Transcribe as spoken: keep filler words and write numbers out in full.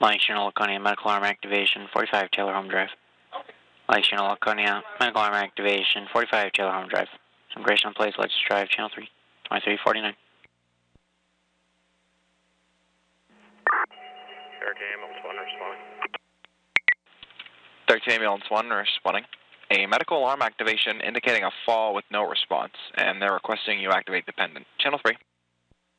Mike Channel, Laconia, medical arm activation, forty-five Taylor Home Drive. Mike Channel, Laconia, medical arm activation, forty-five Taylor Home Drive. Some Grayson Place, let's drive, channel three, twenty-three forty-nine. thirteen ambulance one responding. thirteen ambulance one responding. A medical alarm activation indicating a fall with no response, and they're requesting you activate dependent. Channel three.